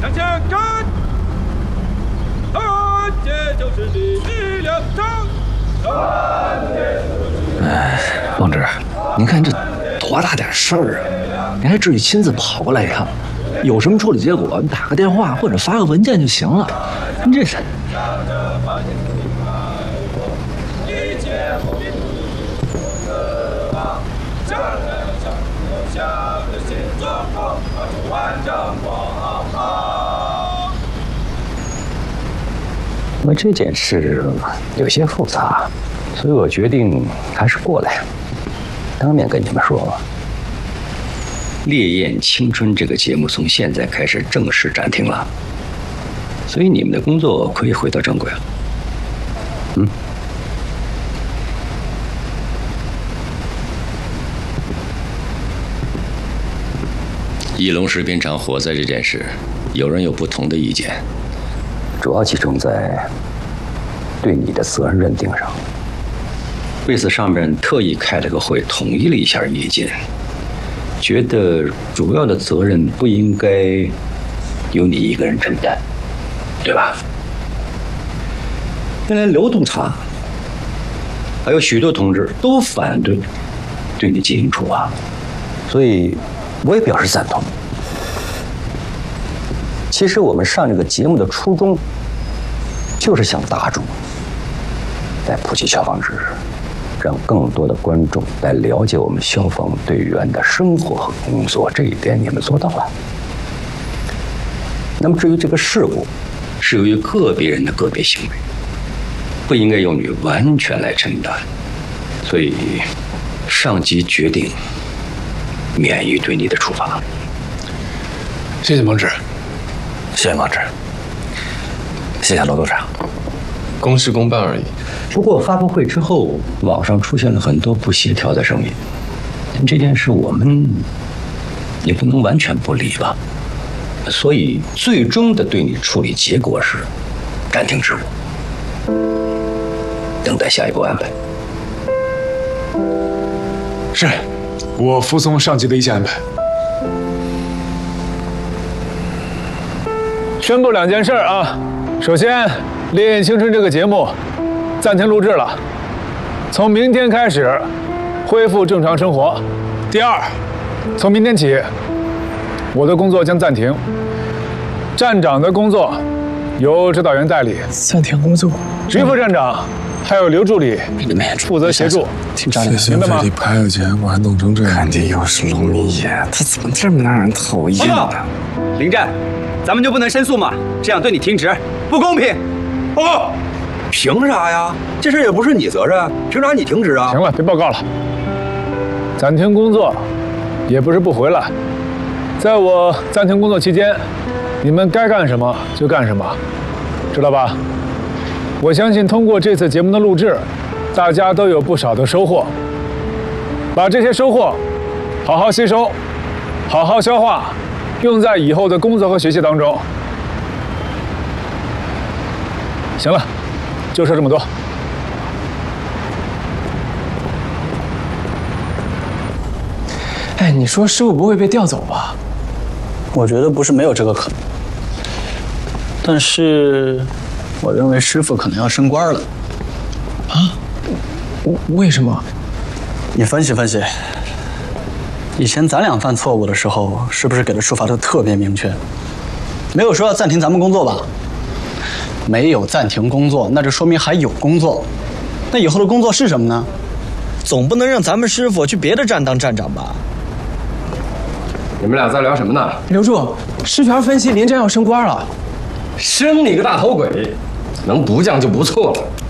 向前看，团结就是力量长。 哎，王志，您看这多大点事儿啊！您还至于亲自跑过来一趟？有什么处理结果，你打个电话或者发个文件就行了。您这是。 因为这件事有些复杂，所以我决定还是过来，当面跟你们说。《烈焰青春》这个节目从现在开始正式暂停了，所以你们的工作可以回到正轨了。翼龙食品厂火灾这件事，有人有不同的意见，主要集中在对你的责任认定上。为此，上面特意开了个会，统一了一下意见，觉得主要的责任不应该由你一个人承担，对吧？原来刘督察还有许多同志都反对对你进行处罚，所以我也表示赞同。其实我们上这个节目的初衷，就是向大众来普及消防知识，让更多的观众来了解我们消防队员的生活和工作。这一点你们做到了。那么至于这个事故，是由于个别人的个别行为，不应该由你完全来承担，所以上级决定免于对你的处罚。 谢谢王志， 谢谢王志，谢谢罗督长。 公事公办而已。 不过发布会之后，网上出现了很多不协调的声音，这件事我们也不能完全不理吧。所以最终的对你处理结果是暂停职务，等待下一步安排。 是，我服从上级的一切安排。 宣布2件事啊，首先，《烈焰青春》这个节目暂停录制了，从明天开始恢复正常生活。第二，从明天起，我的工作将暂停，站长的工作由指导员代理。 暂停工作， 徐副站长还有刘助理负责协助，明白吗？ 里排有钱，我还弄成这样。看见又是龙明爷，他怎么这么让人讨厌呢？ 林战，咱们就不能申诉吗？这样对你停职不公平。 报告，凭啥呀？这事也不是你责任，凭啥你停职啊？ 行了，别报告了。暂停工作也不是不回来，在我暂停工作期间，你们该干什么就干什么，知道吧？我相信通过这次节目的录制，大家都有不少的收获。把这些收获好好吸收，好好消化，用在以后的工作和学习当中。行了，就说这么多。 哎，你说师傅不会被调走吧？ 我觉得不是没有这个可能，但是我认为师傅可能要升官了。 啊？为什么？ 你分析分析。以前咱俩犯错误的时候，是不是给的处罚都特别明确？没有说要暂停咱们工作吧？没有暂停工作，那就说明还有工作。那以后的工作是什么呢？ 总不能让咱们师傅去别的站当站长吧？ 你们俩在聊什么呢？ 刘柱，师权分析林战要升官了。 升你个大头鬼！能不降就不错了。